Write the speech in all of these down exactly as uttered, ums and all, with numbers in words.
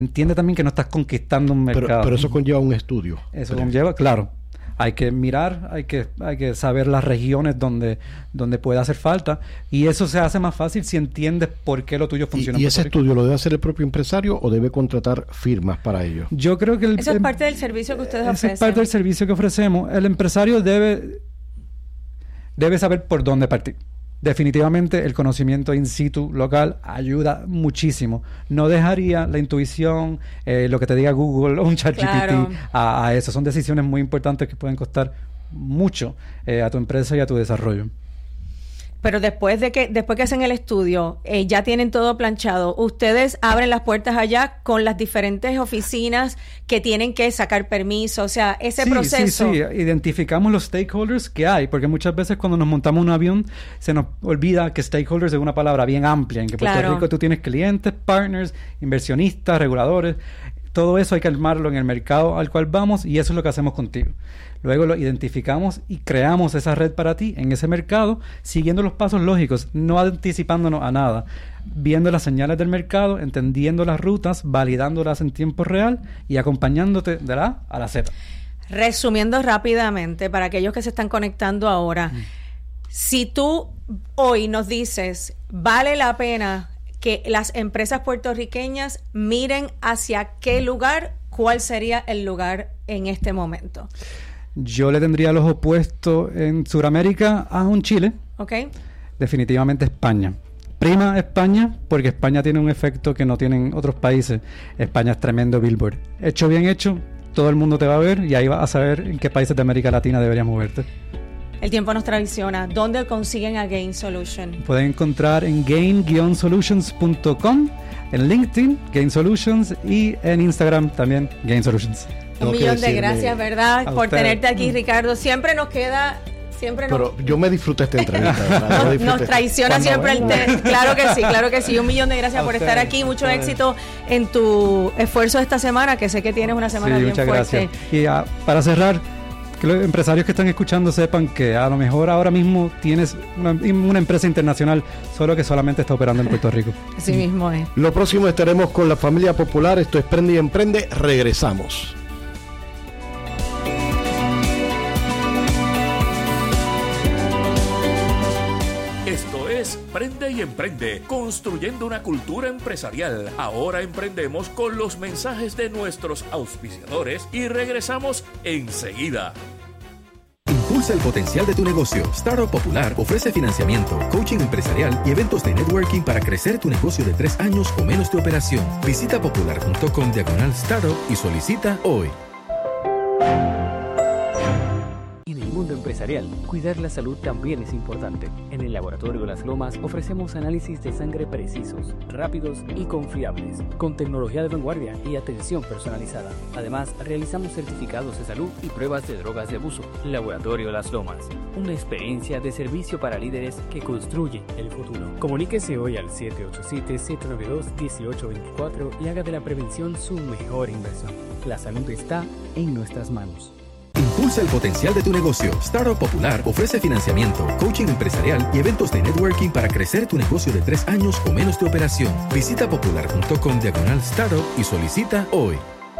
Entiende también que no estás conquistando un mercado. Pero, pero eso conlleva un estudio. Eso conlleva, claro. Hay que mirar, hay que, hay que saber las regiones donde, donde puede hacer falta, y eso se hace más fácil si entiendes por qué lo tuyo funciona. ¿Y, y ese estudio lo debe hacer el propio empresario o debe contratar firmas para ello? Yo creo que... El, eso es parte del servicio que ustedes ofrecen. Eso es parte del servicio que ofrecemos. El empresario debe, debe saber por dónde partir. Definitivamente el conocimiento in situ local ayuda muchísimo. No dejaría la intuición, eh, lo que te diga Google o un ChatGPT claro. a, a eso. Son decisiones muy importantes que pueden costar mucho eh, a tu empresa y a tu desarrollo. Pero después de que después que hacen el estudio, eh, ya tienen todo planchado. Ustedes abren las puertas allá con las diferentes oficinas que tienen que sacar permiso. O sea, ese sí, proceso. Sí, sí. Identificamos los stakeholders que hay, porque muchas veces cuando nos montamos un avión se nos olvida que stakeholders es una palabra bien amplia. En que Puerto claro. Rico tú tienes clientes, partners, inversionistas, reguladores. Todo eso hay que armarlo en el mercado al cual vamos, y eso es lo que hacemos contigo. Luego lo identificamos y creamos esa red para ti en ese mercado, siguiendo los pasos lógicos, no anticipándonos a nada, viendo las señales del mercado, entendiendo las rutas, validándolas en tiempo real y acompañándote de la A a la Z. Resumiendo rápidamente, para aquellos que se están conectando ahora, mm. si tú hoy nos dices, vale la pena que las empresas puertorriqueñas miren hacia qué lugar, ¿cuál sería el lugar en este momento? Yo le tendría los opuestos en Sudamérica a un Chile. Ok. Definitivamente España. Prima España, porque España tiene un efecto que no tienen otros países. España es tremendo billboard. Hecho bien hecho, todo el mundo te va a ver y ahí vas a saber en qué países de América Latina deberías moverte. El tiempo nos traiciona. ¿Dónde consiguen a Gain Solution? Pueden encontrar en gain solutions punto com, en LinkedIn, Gain Solutions, y en Instagram también, Gain Solutions. Un millón de gracias, ¿verdad? Por tenerte aquí, Ricardo. Siempre nos queda... Siempre nos... Pero yo me disfruté esta entrevista, ¿verdad? Nos, disfruté. nos traiciona Cuando siempre el té. Claro que sí, claro que sí. Un millón de gracias por estar aquí. Mucho éxito en tu esfuerzo esta semana, que sé que tienes una semana sí, bien muchas fuerte. Gracias. Y uh, para cerrar, que los empresarios que están escuchando sepan que a lo mejor ahora mismo tienes una, una empresa internacional, solo que solamente está operando en Puerto Rico. Así mismo es. Lo próximo estaremos con la familia Popular. Esto es Prende y Emprende. Regresamos. Esto es Prende y Emprende, construyendo una cultura empresarial. Ahora emprendemos con los mensajes de nuestros auspiciadores y regresamos enseguida. Impulsa el potencial de tu negocio. Startup Popular ofrece financiamiento, coaching empresarial y eventos de networking para crecer tu negocio de tres años o menos de operación. Visita popular punto com diagonal startup y solicita hoy. En el mundo empresarial, cuidar la salud también es importante. En el Laboratorio Las Lomas ofrecemos análisis de sangre precisos, rápidos y confiables, con tecnología de vanguardia y atención personalizada. Además, realizamos certificados de salud y pruebas de drogas de abuso. Laboratorio Las Lomas, una experiencia de servicio para líderes que construyen el futuro. Comuníquese hoy al siete ocho siete, siete nueve dos, uno ocho dos cuatro y haga de la prevención su mejor inversión. La salud está en nuestras manos. Impulsa el potencial de tu negocio. Startup Popular ofrece financiamiento, coaching empresarial y eventos de networking para crecer tu negocio de tres años o menos de operación. Visita popular punto com diagonal startup y solicita hoy.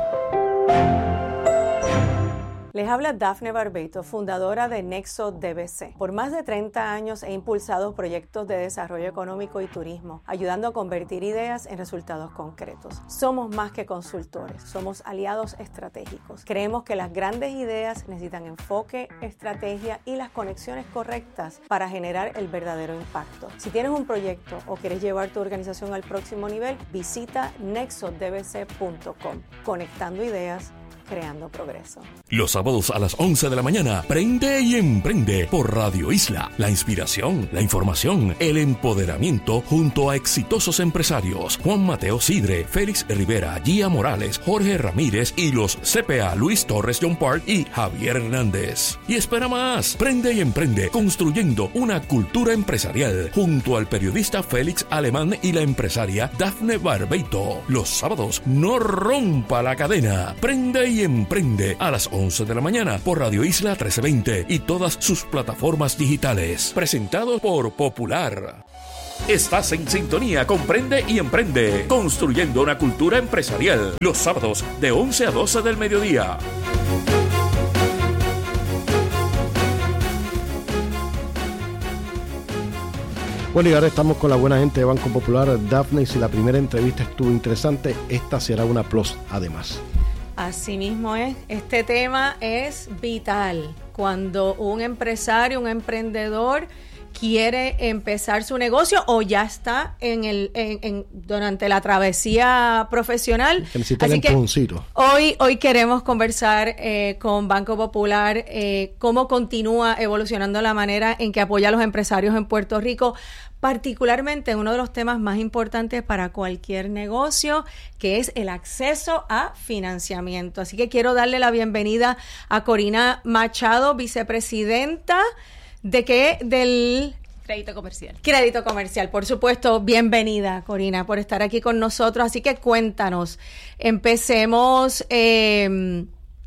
Les habla Dafne Barbeito, fundadora de Nexo D B C. Por más de treinta años he impulsado proyectos de desarrollo económico y turismo, ayudando a convertir ideas en resultados concretos. Somos más que consultores, somos aliados estratégicos. Creemos que las grandes ideas necesitan enfoque, estrategia y las conexiones correctas para generar el verdadero impacto. Si tienes un proyecto o quieres llevar tu organización al próximo nivel, visita nexo d b c punto com. Conectando ideas, creando progreso. Los sábados a las once de la mañana, Prende y Emprende por Radio Isla. La inspiración, la información, el empoderamiento junto a exitosos empresarios. Juan Mateo Sidre, Félix Rivera, Gia Morales, Jorge Ramírez y los C P A Luis Torres John Park y Javier Hernández. Y espera más. Prende y Emprende, construyendo una cultura empresarial junto al periodista Félix Alemán y la empresaria Dafne Barbeito. Los sábados, no rompa la cadena. Prende y Emprende a las once de la mañana por Radio Isla trece veinte y todas sus plataformas digitales. Presentado por Popular. Estás en sintonía, comprende y emprende, construyendo una cultura empresarial. Los sábados de once a doce del mediodía. Bueno, y ahora estamos con la buena gente de Banco Popular, Daphne, y si la primera entrevista estuvo interesante, esta será una plus además. Así mismo es, este tema es vital. Cuando un empresario, un emprendedor quiere empezar su negocio o ya está en el en, en durante la travesía profesional. Que necesita el empujoncito. Hoy, hoy queremos conversar eh, con Banco Popular eh, cómo continúa evolucionando la manera en que apoya a los empresarios en Puerto Rico, particularmente en uno de los temas más importantes para cualquier negocio, que es el acceso a financiamiento. Así que quiero darle la bienvenida a Corina Machado, vicepresidenta de qué del Crédito Comercial. Crédito Comercial, por supuesto. Bienvenida, Corina, por estar aquí con nosotros. Así que cuéntanos, empecemos eh,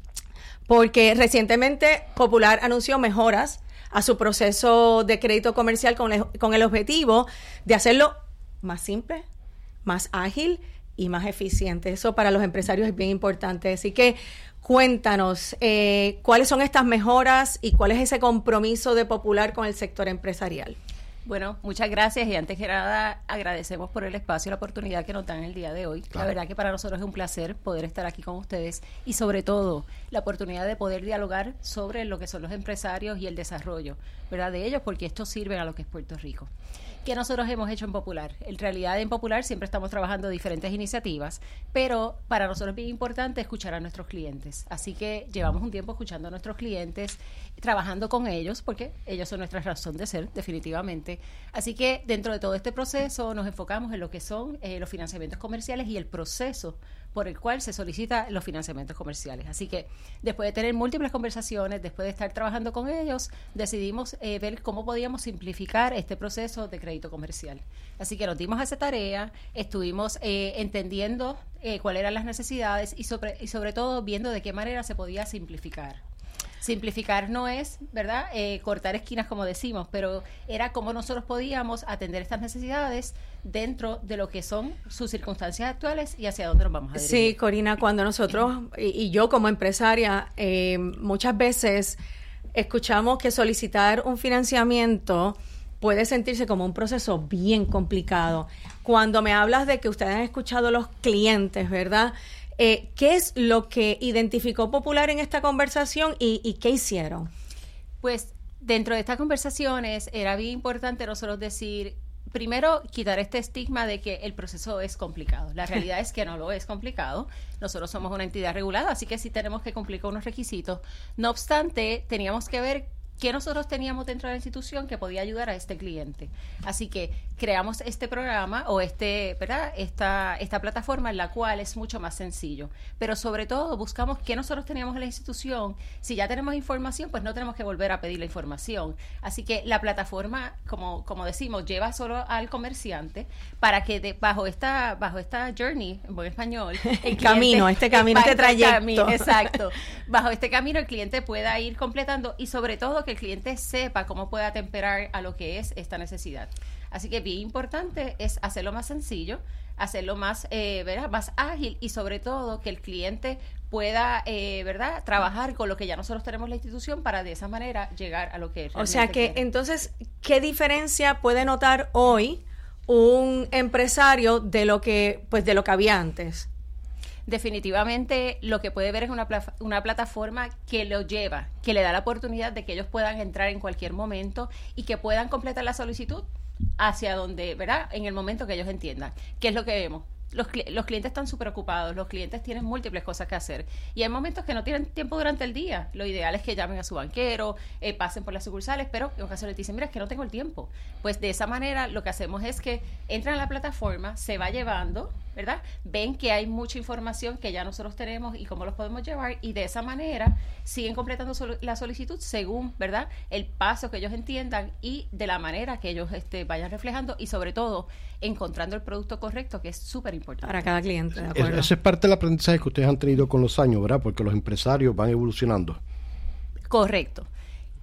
porque recientemente Popular anunció mejoras a su proceso de crédito comercial con el, con el objetivo de hacerlo más simple, más ágil y más eficiente. Eso para los empresarios es bien importante. Así que cuéntanos, eh, ¿cuáles son estas mejoras y cuál es ese compromiso de Popular con el sector empresarial? Bueno, muchas gracias y antes que nada agradecemos por el espacio y la oportunidad que nos dan el día de hoy. Claro. La verdad que para nosotros es un placer poder estar aquí con ustedes y sobre todo la oportunidad de poder dialogar sobre lo que son los empresarios y el desarrollo, ¿verdad? De ellos, porque esto sirve a lo que es Puerto Rico. ¿Qué nosotros hemos hecho en Popular? En realidad en Popular siempre estamos trabajando diferentes iniciativas, pero para nosotros es bien importante escuchar a nuestros clientes. Así que llevamos un tiempo escuchando a nuestros clientes, trabajando con ellos, porque ellos son nuestra razón de ser, definitivamente. Así que dentro de todo este proceso nos enfocamos en lo que son eh, los financiamientos comerciales y el proceso por el cual se solicita los financiamientos comerciales. Así que después de tener múltiples conversaciones, después de estar trabajando con ellos, decidimos eh, ver cómo podíamos simplificar este proceso de crédito comercial. Así que nos dimos a esa tarea, estuvimos eh, entendiendo eh, cuáles eran las necesidades y sobre, y sobre todo viendo de qué manera se podía simplificar. Simplificar no es, ¿verdad?, eh, cortar esquinas como decimos, pero era cómo nosotros podíamos atender estas necesidades dentro de lo que son sus circunstancias actuales y hacia dónde nos vamos a dirigir. Sí, Corina, cuando nosotros, y, y yo como empresaria, eh, muchas veces escuchamos que solicitar un financiamiento puede sentirse como un proceso bien complicado. Cuando me hablas de que ustedes han escuchado a los clientes, ¿verdad?, Eh, ¿qué es lo que identificó Popular en esta conversación y, y qué hicieron? Pues dentro de estas conversaciones era bien importante nosotros decir, primero, quitar este estigma de que el proceso es complicado. La realidad es que no lo es complicado. Nosotros somos una entidad regulada, así que sí tenemos que cumplir con unos requisitos. No obstante, teníamos que ver qué nosotros teníamos dentro de la institución que podía ayudar a este cliente. Así que creamos este programa o este, ¿verdad? Esta, esta plataforma en la cual es mucho más sencillo. Pero sobre todo buscamos qué nosotros teníamos en la institución. Si ya tenemos información, pues no tenemos que volver a pedir la información. Así que la plataforma, como, como decimos, lleva solo al comerciante para que de, bajo esta bajo esta journey, en buen español, el, el cliente, camino, este camino, este trayecto. Camino, exacto. Bajo este camino el cliente pueda ir completando y sobre todo que el cliente sepa cómo puede atemperar a lo que es esta necesidad. Así que bien importante es hacerlo más sencillo, hacerlo más, eh, ¿verdad?, más ágil y sobre todo que el cliente pueda, eh, ¿verdad?, trabajar con lo que ya nosotros tenemos en la institución para de esa manera llegar a lo que es. O sea que quiere. entonces, ¿qué diferencia puede notar hoy un empresario de lo que, pues, de lo que había antes? Definitivamente lo que puede ver es una, pla- una plataforma que lo lleva, que le da la oportunidad de que ellos puedan entrar en cualquier momento y que puedan completar la solicitud hacia donde, ¿verdad?, en el momento que ellos entiendan. ¿Qué es lo que vemos? Los, cli- los clientes están súper ocupados, los clientes tienen múltiples cosas que hacer y hay momentos que no tienen tiempo durante el día. Lo ideal es que llamen a su banquero, eh, pasen por las sucursales, pero en ocasiones dicen, mira, es que no tengo el tiempo. Pues de esa manera lo que hacemos es que entran a la plataforma, se va llevando, ¿verdad? Ven que hay mucha información que ya nosotros tenemos y cómo los podemos llevar y de esa manera siguen completando sol- la solicitud según, ¿verdad?, el paso que ellos entiendan y de la manera que ellos este, vayan reflejando y sobre todo encontrando el producto correcto, que es súper importante. Para cada cliente, ¿de Es- acuerdo? Ese es parte del aprendizaje que ustedes han tenido con los años, ¿verdad? Porque los empresarios van evolucionando. Correcto.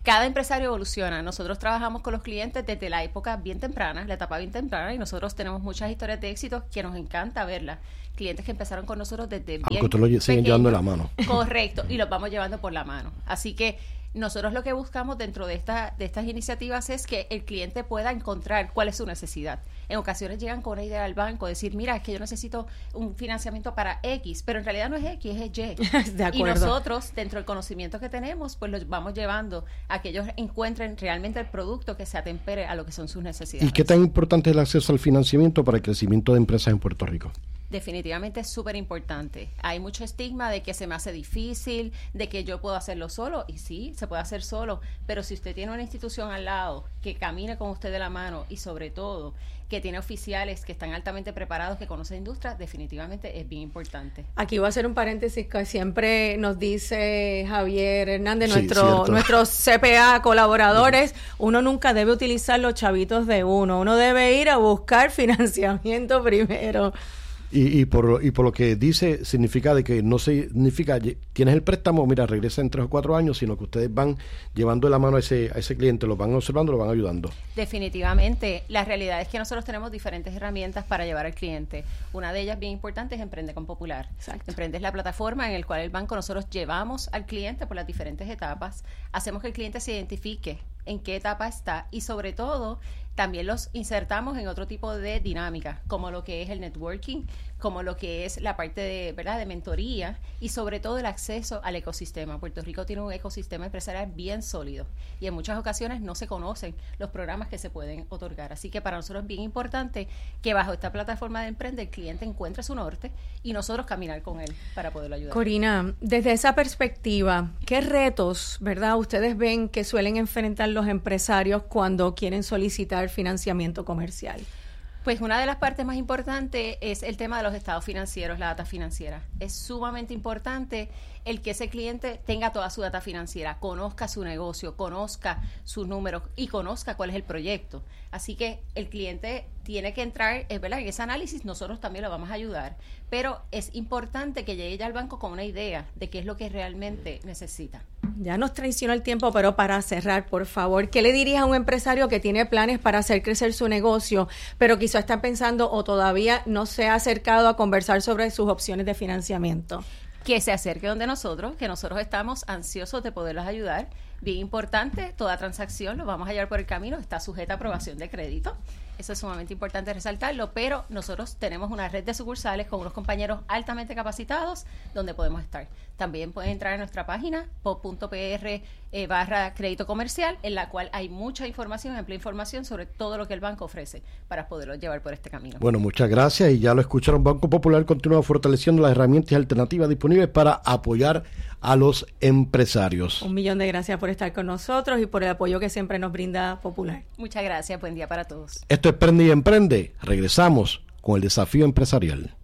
Cada empresario evoluciona. Nosotros trabajamos con los clientes desde la época bien temprana, la etapa bien temprana, y nosotros tenemos muchas historias de éxito que nos encanta verlas. Clientes que empezaron con nosotros desde bien Aunque ustedes lo siguen llevando de la mano. Correcto, y los vamos llevando por la mano. Así que nosotros lo que buscamos dentro de, esta, de estas iniciativas es que el cliente pueda encontrar cuál es su necesidad. En ocasiones llegan con una idea al banco, decir, mira, es que yo necesito un financiamiento para X, pero en realidad no es X, es Y. De acuerdo. Y nosotros, dentro del conocimiento que tenemos, pues los vamos llevando a que ellos encuentren realmente el producto que se atempere a lo que son sus necesidades. ¿Y qué tan importante es el acceso al financiamiento para el crecimiento de empresas en Puerto Rico? Definitivamente es súper importante. Hay mucho estigma de que se me hace difícil, de que yo puedo hacerlo solo, y sí, se puede hacer solo, pero si usted tiene una institución al lado que camine con usted de la mano y sobre todo que tiene oficiales que están altamente preparados, que conocen industria, definitivamente es bien importante. Aquí voy a hacer un paréntesis que siempre nos dice Javier Hernández, Sí, nuestro, cierto. nuestros C P A colaboradores, uno nunca debe utilizar los chavitos de uno, uno debe ir a buscar financiamiento primero. Y, y por y por lo que dice, significa de que no significa, lle- tienes el préstamo, mira, regresa en tres o cuatro años, sino que ustedes van llevando de la mano a ese, a ese cliente, lo van observando, lo van ayudando. Definitivamente. La realidad es que nosotros tenemos diferentes herramientas para llevar al cliente. Una de ellas bien importante es Emprende con Popular. Exacto. Emprende es la plataforma en la cual el banco nosotros llevamos al cliente por las diferentes etapas, hacemos que el cliente se identifique en qué etapa está y sobre todo también los insertamos en otro tipo de dinámica, como lo que es el networking, como lo que es la parte de, ¿verdad?, de mentoría y sobre todo el acceso al ecosistema. Puerto Rico tiene un ecosistema empresarial bien sólido y en muchas ocasiones no se conocen los programas que se pueden otorgar. Así que para nosotros es bien importante que bajo esta plataforma de Emprende el cliente encuentre su norte y nosotros caminar con él para poderlo ayudar. Corina, desde esa perspectiva, ¿qué retos, verdad, ustedes ven que suelen enfrentar los empresarios cuando quieren solicitar financiamiento comercial? Pues una de las partes más importantes es el tema de los estados financieros, la data financiera. Es sumamente importante el que ese cliente tenga toda su data financiera, conozca su negocio, conozca sus números y conozca cuál es el proyecto. Así que el cliente tiene que entrar, es verdad, en ese análisis nosotros también lo vamos a ayudar, pero es importante que llegue ya al banco con una idea de qué es lo que realmente necesita. Ya nos traicionó el tiempo, pero para cerrar, por favor, ¿qué le dirías a un empresario que tiene planes para hacer crecer su negocio, pero quizá está pensando o todavía no se ha acercado a conversar sobre sus opciones de financiamiento? Que se acerque donde nosotros, que nosotros estamos ansiosos de poderlos ayudar. Bien importante, toda transacción lo vamos a llevar por el camino, está sujeta a aprobación de crédito. Eso es sumamente importante resaltarlo, pero nosotros tenemos una red de sucursales con unos compañeros altamente capacitados donde podemos estar. También pueden entrar a nuestra página pop punto p r eh, barra crédito comercial, en la cual hay mucha información, amplia información sobre todo lo que el banco ofrece para poderlo llevar por este camino. Bueno, muchas gracias y ya lo escucharon. Banco Popular continúa fortaleciendo las herramientas y alternativas disponibles para apoyar a los empresarios. Un millón de gracias por estar con nosotros y por el apoyo que siempre nos brinda Popular. Muchas gracias, buen día para todos. Esto es Prende y Emprende. Regresamos con el desafío empresarial.